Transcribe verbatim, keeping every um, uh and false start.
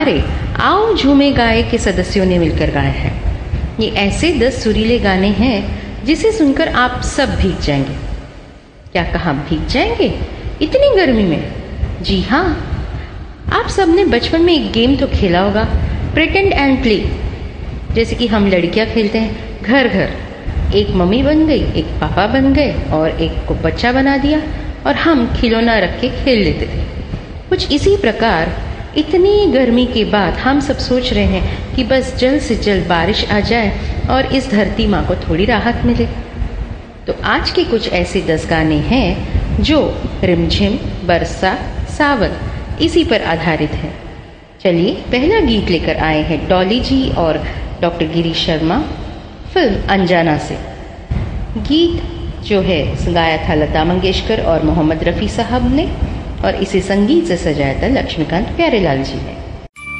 अरे आओ झूमे गाए के सदस्यों ने मिलकर गाया है। ये ऐसे दस सुरीले गाने हैं जिसे सुनकर आप सब भीग जाएंगे। क्या कहा भीग जाएंगे इतनी गर्मी में? जी हाँ, आप सबने बचपन में एक गेम तो खेला होगा, प्रिटेंड एंड प्ले। जैसे कि हम लड़कियां खेलते हैं घर घर, एक मम्मी बन गई, एक पापा बन गए और एक को बच्चा बना दिया और हम खिलौना रख के खेल लेते थे। कुछ इसी प्रकार इतनी गर्मी के बाद हम सब सोच रहे हैं कि बस जल्द से जल्द बारिश आ जाए और इस धरती माँ को थोड़ी राहत मिले। तो आज के कुछ ऐसे दस गाने हैं जो रिमझिम, बरसा, सावन इसी पर आधारित है। चलिए पहला गीत लेकर आए हैं डॉली जी और डॉक्टर गिरीश शर्मा, फिल्म अनजाना से। गीत जो है गाया था लता मंगेशकर और मोहम्मद रफ़ी साहब ने और इसे संगीत से सजाया था लक्ष्मीकांत प्यारेलाल जी ने।